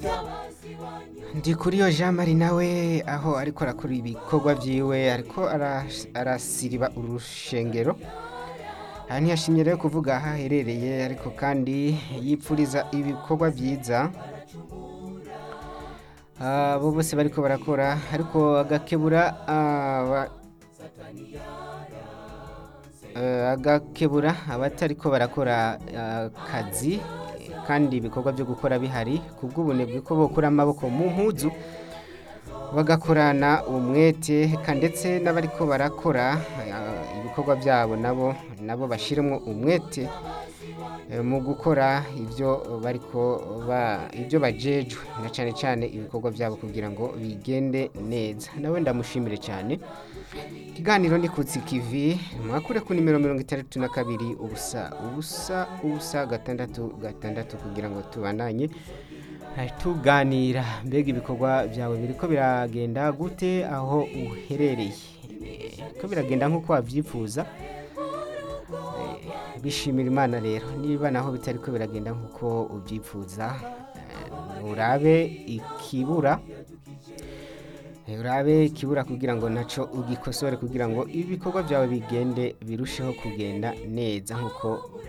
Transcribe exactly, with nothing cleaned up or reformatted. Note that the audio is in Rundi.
Ndikuriyo Jean Marie nawe aho ariko arakora ibikorwa vyiwe ariko aras- arasiriba urushengero. Aha ntiyashimye rero kuvuga aho aherereye ariko kandi yipfuriza ibikorwa vyiza abo bose bariko barakora ariko agakebura aba- eh, agakebura abatariko barakora eh, akazi kandi ibikorwa byo gukora bihari kubw'ubunebwe ko bokura amaboko mu mpuzu bagakorana umwete eka ndetse n'abariko barakora eh, ibikorwa byabo nabo nabo bashiremo umwete eh, mu gukora ibyo bariko ba ibyo bajejwe na cyane cyane ibikorwa byabo kugira ngo bigende neza. Nawe ndamushimire cyane. Ikiganiro ndi kutsi kivi mwakure ku nimero mirongo itandatu na kabiri ubusa ubusa ubusa gatandatu gatandatu kugira ngo tubandanye eh, tuganira mbega ibikorwa byawe biriko biragenda gute aho uherereye. Eh, ko biragenda nk'uko wabyifuza. Eh, bishimira Imana rero niba naho bitariko biragenda nk'uko ubyifuza eh, urabe ikibura Eh, urabe ikibura kugira ngo naco ugikosore kugira ngo ibikorwa byawe bigende birusheho kugenda neza nk'uko